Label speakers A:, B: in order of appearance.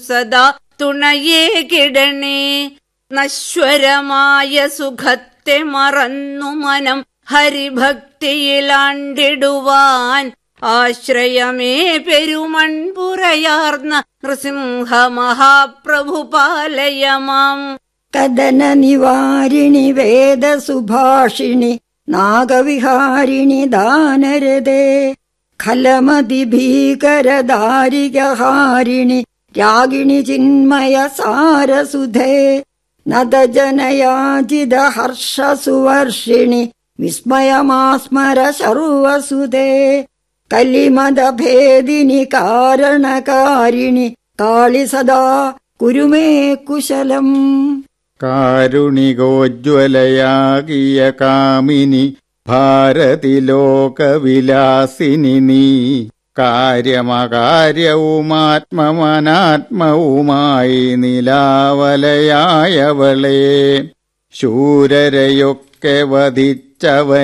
A: സദാ തുണയേ കിടണേ. നശ്വരമായ സുഖത്തെ മറന്നു മനം ഹരിഭക്തിയിലാണ്ടിടുവാൻ ആശ്രയമേ പെരുമൺപുറയാർന്ന നൃസിംഹ മഹാപ്രഭു പാലയമാം.
B: കദന നിവാരിണി വേദസുഭാഷിണി നാഗവിഹാരിണി ദാനരദേ. ഖലമതി ഭീകരദാരികഹാരിണി രാഗിണി ചിന്മയ സാരസുധേ. നദജനയാജിത ഹർഷസുവർഷിണി വിസ്മയമാസ്മര ശർവസുധേ. കലിമദഭേദിനി കാരണകാരിണി കാളി സദാ കുരുമേ കുശലം.
C: കാരുണികോജ്വലയാകിയ കാമിനി ഭാരതി ലോകവിലാസിനി നീ. കാര്യമകാര്യവുമാത്മമനാത്മവുമായി നിലാവലയായവളെ. ശൂരരയൊക്കെ വധിച്ചവൻ